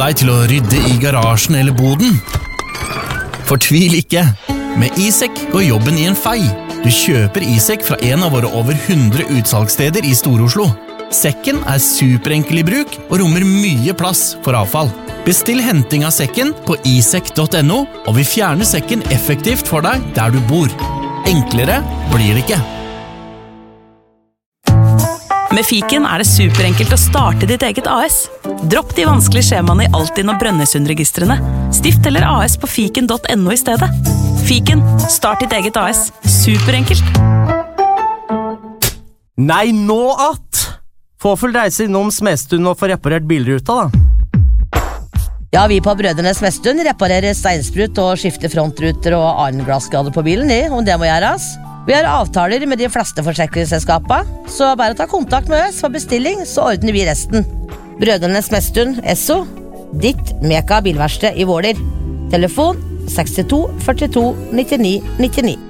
deg til å rydde i garasjen eller boden? Fortvil ikke! Med iSek går jobben i en fei. Du kjøper iSek fra en av våre over 100 utsalgssteder i Stor-Oslo. Sekken er superenkel i bruk og rommer mye plass for avfall. Bestill henting av sekken på isek.no, og vi fjerner sekken effektivt for deg der du bor. Enklere blir det ikke. Med Fiken er det superenkelt å starte ditt eget AS. Dropp de vanskelige skjemaene i Altinn og Brønnøysundregistrene. Stift eller AS på fiken.no i stedet. Fiken, start ditt eget AS. Superenkelt. Nei, nå at! Få full reise innom Smestund og få reparert bilruta, da. Ja, vi på Brødrenes Smestund reparerer steinsprut og skifter frontruter og annen glassskader på bilen, om det må gjøres. Vi har avtaler med de fleste forsikringsselskapene, så bare ta kontakt med oss for bestilling, så ordner vi resten. Brødrenes Smestund, Esso, ditt Meka bilverksted i Våler. Telefon 62 42 99 99.